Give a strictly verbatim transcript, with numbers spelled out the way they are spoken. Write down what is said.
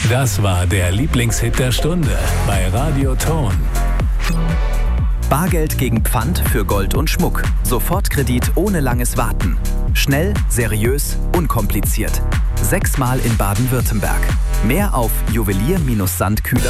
Das war der Lieblingshit der Stunde bei Radio Ton. Bargeld gegen Pfand für Gold und Schmuck. Sofortkredit ohne langes Warten. Schnell, seriös, unkompliziert. Sechsmal in Baden-Württemberg. Mehr auf juwelier Bindestrich sandkühler